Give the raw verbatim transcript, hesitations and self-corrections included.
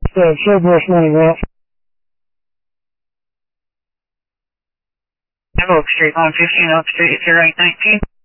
Uh, Cerberus running off. Oak Street, one fifteen Oak Street, zero eight nineteen.